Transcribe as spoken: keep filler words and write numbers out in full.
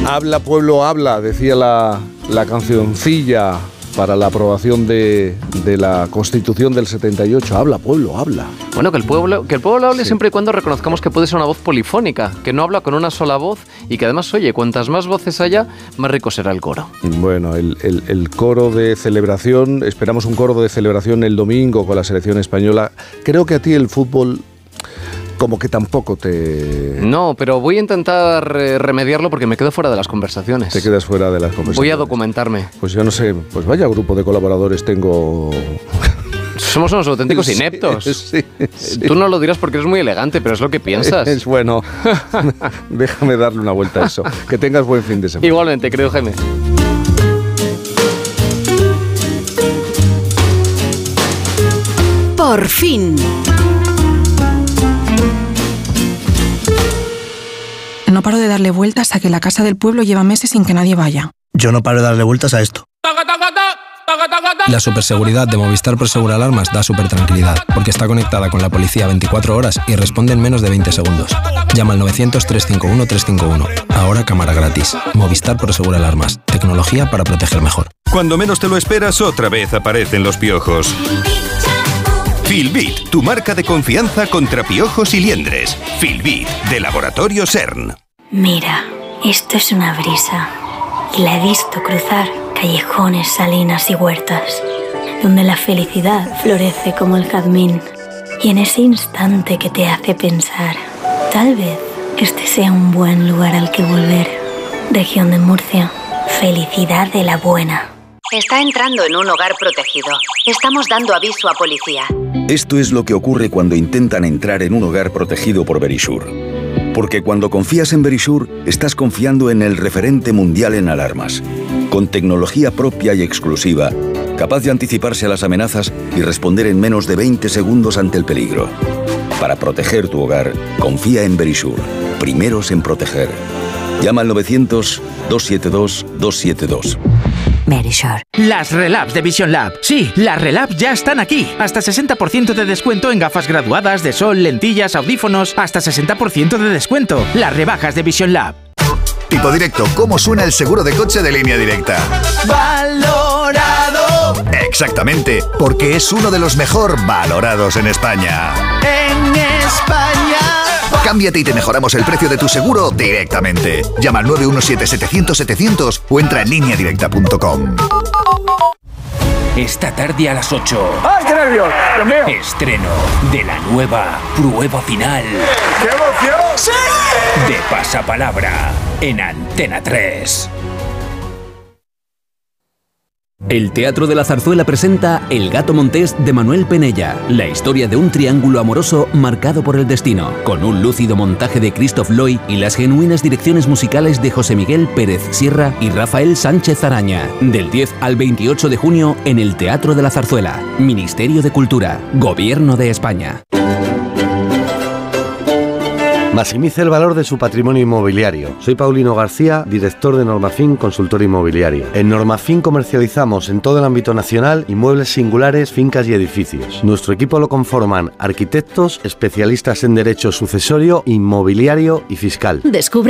Habla, pueblo, habla, decía la, la cancioncilla para la aprobación de, de la Constitución del setenta y ocho. Habla, pueblo, habla. Bueno, que el pueblo, que el pueblo hable Sí. siempre y cuando reconozcamos que puede ser una voz polifónica, que no habla con una sola voz y que además, oye, cuantas más voces haya, más rico será el coro. Bueno, el, el, el coro de celebración, esperamos un coro de celebración el domingo con la selección española. Creo que a ti el fútbol como que tampoco te... No, pero voy a intentar eh, remediarlo porque me quedo fuera de las conversaciones. Te quedas fuera de las conversaciones. Voy a documentarme. Pues yo no sé, pues vaya grupo de colaboradores tengo... Somos unos auténticos ineptos. Sí, sí, sí. Tú no lo dirás porque eres muy elegante, pero es lo que piensas. Es bueno. Déjame darle una vuelta a eso. Que tengas buen fin de semana. Igualmente, querido Jaime. Por fin. No paro de darle vueltas a que la casa del pueblo lleva meses sin que nadie vaya. Yo no paro de darle vueltas a esto. La superseguridad de Movistar Prosegur Alarmas da súper tranquilidad, porque está conectada con la policía veinticuatro horas y responde en menos de veinte segundos. Llama al novecientos, trescientos cincuenta y uno, trescientos cincuenta y uno. Ahora cámara gratis. Movistar Prosegur Alarmas. Tecnología para proteger mejor. Cuando menos te lo esperas, otra vez aparecen los piojos. Filbit, tu marca de confianza contra piojos y liendres. Filbit, de Laboratorio CERN. Mira, esto es una brisa. Y la he visto cruzar callejones, salinas y huertas, donde la felicidad florece como el jazmín. Y en ese instante que te hace pensar, tal vez este sea un buen lugar al que volver. Región de Murcia, felicidad de la buena. Está entrando en un hogar protegido. Estamos dando aviso a policía. Esto es lo que ocurre cuando intentan entrar en un hogar protegido por Verisure. Porque cuando confías en Verisure, estás confiando en el referente mundial en alarmas. Con tecnología propia y exclusiva, capaz de anticiparse a las amenazas y responder en menos de veinte segundos ante el peligro. Para proteger tu hogar, confía en Verisure. Primeros en proteger. Llama al novecientos, doscientos setenta y dos, doscientos setenta y dos. Verisure. Las Relabs de Vision Lab. Sí, las Relabs ya están aquí. Hasta sesenta por ciento de descuento en gafas graduadas, de sol, lentillas, audífonos. Hasta sesenta por ciento de descuento. Las rebajas de Vision Lab. Tipo directo, ¿cómo suena el seguro de coche de Línea Directa? ¡Valorado! Exactamente, porque es uno de los mejor valorados en España. En España. Cámbiate y te mejoramos el precio de tu seguro directamente. Llama al nueve uno siete, setecientos, setecientos o entra en línea directa punto com. Esta tarde a las ocho. ¡Ay, qué nervios! ¡Dios mío! Estreno de la nueva prueba final. ¡Qué emoción! ¡Sí! De Pasapalabra en Antena tres. El Teatro de la Zarzuela presenta El gato montés de Manuel Penella, la historia de un triángulo amoroso marcado por el destino, con un lúcido montaje de Christoph Loy y las genuinas direcciones musicales de José Miguel Pérez Sierra y Rafael Sánchez Araña. Del diez al veintiocho de junio en el Teatro de la Zarzuela. Ministerio de Cultura, Gobierno de España. Maximice el valor de su patrimonio inmobiliario. Soy Paulino García, director de Normafin Consultor Inmobiliario. En Normafin comercializamos en todo el ámbito nacional inmuebles singulares, fincas y edificios. Nuestro equipo lo conforman arquitectos, especialistas en derecho sucesorio, inmobiliario y fiscal. Descubre